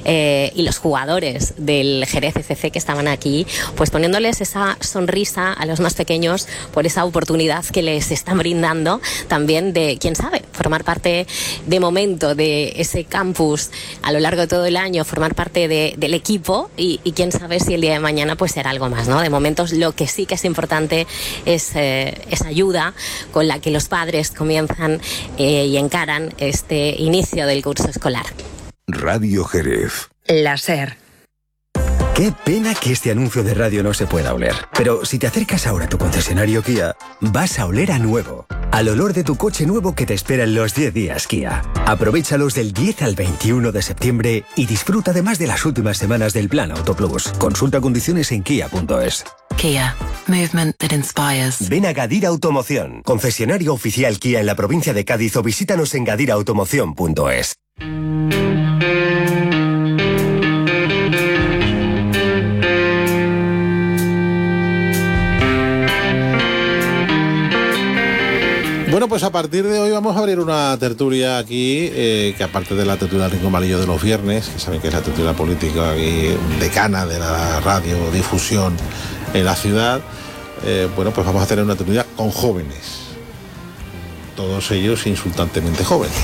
y los jugadores del Jerez FC que estaban aquí, pues poniéndoles esa sonrisa a los más pequeños por esa oportunidad que les están brindando también de, quién sabe, formar parte de momento de ese campus a lo largo de todo el año, formar parte del equipo y quién sabe si el día de mañana pues será algo más, ¿no? De momentos lo que sí que es importante es esa ayuda con la que los padres comienzan y encaran este inicio del curso escolar. Radio Jerez. La SER. Qué pena que este anuncio de radio no se pueda oler. Pero si te acercas ahora a tu concesionario Kia, vas a oler a nuevo. Al olor de tu coche nuevo que te espera en los 10 días Kia. Aprovéchalos del 10 al 21 de septiembre y disfruta además de las últimas semanas del Plan Autoplus. Consulta condiciones en kia.es. Kia. Movement that inspires. Ven a Gadir Automoción, concesionario oficial Kia en la provincia de Cádiz, o visítanos en gadirautomoción.es. Bueno, pues a partir de hoy vamos a abrir una tertulia aquí, que aparte de la tertulia Rincón Malillo de los viernes, que saben que es la tertulia política aquí, decana de la radiodifusión en la ciudad, bueno, pues vamos a tener una tertulia con jóvenes. Todos ellos insultantemente jóvenes.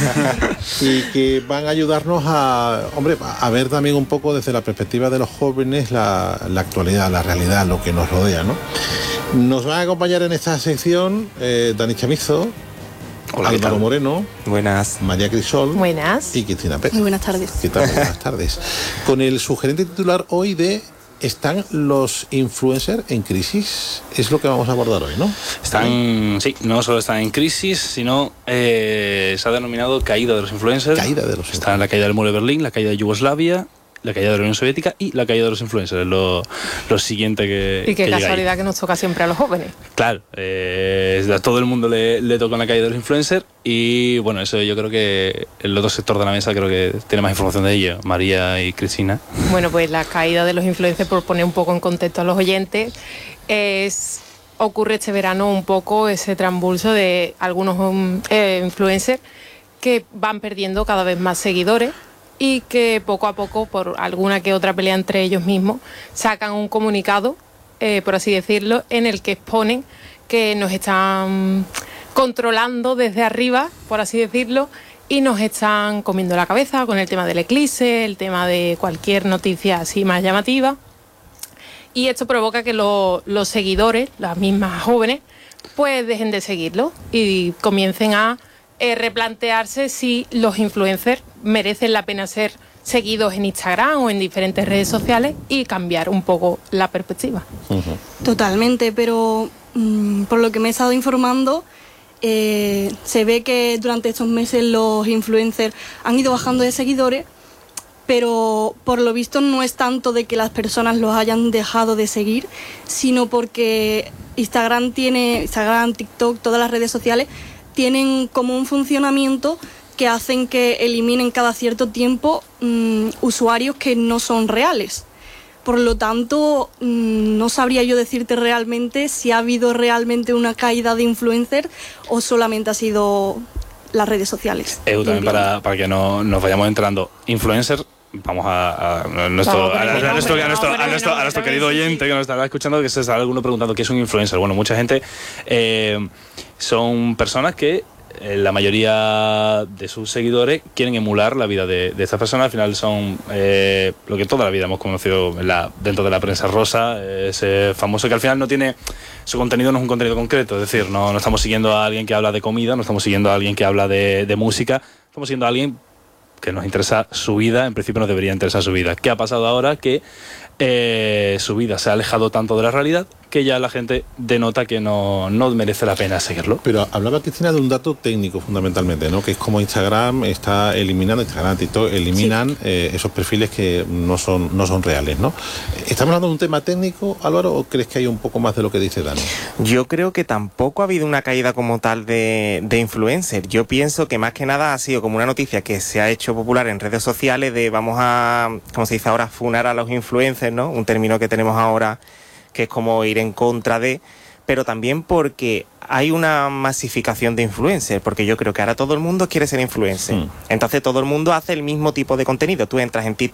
Y que van a ayudarnos a ver también un poco desde la perspectiva de los jóvenes la actualidad, la realidad, lo que nos rodea, ¿no? Nos van a acompañar en esta sección Dani Chamizo, hola, Álvaro Moreno, buenas, María Crisol, buenas, y Cristina Pérez. Muy buenas tardes. ¿Qué tal? Buenas tardes. Con el sugerente titular hoy de ¿están los influencers en crisis? Es lo que vamos a abordar hoy, ¿no? Sí, no solo están en crisis, sino se ha denominado caída de los influencers. Caída de los influencers. Está la caída del muro de Berlín, la caída de Yugoslavia, la caída de la Unión Soviética y la caída de los influencers, es lo siguiente que y qué que casualidad ahí. Que nos toca siempre a los jóvenes. Claro, a todo el mundo le toca la caída de los influencers y bueno, eso yo creo que el otro sector de la mesa creo que tiene más información de ello, María y Cristina. Bueno, pues la caída de los influencers, por poner un poco en contexto a los oyentes, ocurre este verano un poco ese transburso de algunos influencers que van perdiendo cada vez más seguidores y que poco a poco, por alguna que otra pelea entre ellos mismos, sacan un comunicado, por así decirlo, en el que exponen que nos están controlando desde arriba, por así decirlo, y nos están comiendo la cabeza con el tema del eclipse, el tema de cualquier noticia así más llamativa. Y esto provoca que los seguidores, las mismas jóvenes, pues dejen de seguirlo y comiencen a replantearse si los influencers merecen la pena ser seguidos en Instagram o en diferentes redes sociales y cambiar un poco la perspectiva. Totalmente, pero por lo que me he estado informando, se ve que durante estos meses los influencers han ido bajando de seguidores, pero por lo visto no es tanto de que las personas los hayan dejado de seguir, sino porque Instagram, TikTok, todas las redes sociales tienen como un funcionamiento que hacen que eliminen cada cierto tiempo usuarios que no son reales. Por lo tanto, no sabría yo decirte realmente si ha habido realmente una caída de influencers o solamente ha sido las redes sociales. También para que no nos vayamos entrando, influencers, vamos a nuestro querido oyente que nos estará escuchando, que se estará alguno preguntando qué es un influencer. Bueno, mucha gente son personas que la mayoría de sus seguidores quieren emular la vida de estas personas. Al final son lo que toda la vida hemos conocido dentro de la prensa rosa, ese famoso que al final no tiene, su contenido no es un contenido concreto, es decir, no estamos siguiendo a alguien que habla de comida, no estamos siguiendo a alguien que habla de música, estamos siguiendo a alguien que nos interesa su vida. En principio nos debería interesar su vida. ¿Qué ha pasado ahora? Que su vida se ha alejado tanto de la realidad que ya la gente denota que no merece la pena seguirlo. Pero hablaba Cristina de un dato técnico fundamentalmente, ¿no? Que es como Instagram, TikTok eliminan esos perfiles que no son reales, ¿no? ¿Estamos hablando de un tema técnico, Álvaro, o crees que hay un poco más de lo que dice Dani? Yo creo que tampoco ha habido una caída como tal de influencer. Yo pienso que más que nada ha sido como una noticia que se ha hecho popular en redes sociales de vamos a, como se dice ahora, funar a los influencers, ¿no? Un término que tenemos ahora que es como ir en contra de, pero también porque hay una masificación de influencers, porque yo creo que ahora todo el mundo quiere ser influencer. Entonces todo el mundo hace el mismo tipo de contenido. Tú entras en